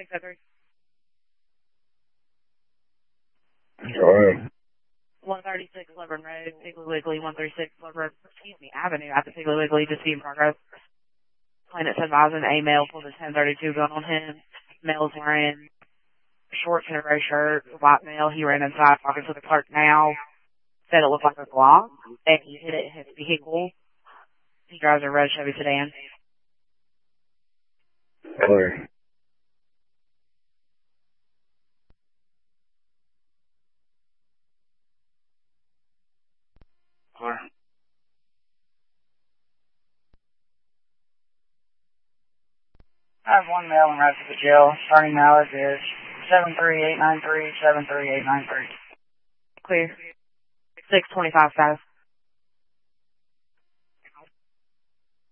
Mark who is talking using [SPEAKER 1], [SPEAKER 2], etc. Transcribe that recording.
[SPEAKER 1] 603.
[SPEAKER 2] Go ahead.
[SPEAKER 1] 136 Levern Road, Piggly Wiggly, 136 Levern, Avenue at the Piggly Wiggly, just in progress. Planet advising a male pulled a 1032 gun on him. Male's wearing shorts and a gray shirt, white male. He ran inside talking to the clerk now. Said it looked like a Glock, and he hit it in his vehicle. He drives a red Chevy sedan.
[SPEAKER 2] Clear. Clear.
[SPEAKER 3] I have one male in route to the jail. Starting mileage is 73893, 73893.
[SPEAKER 1] Clear. 625 status.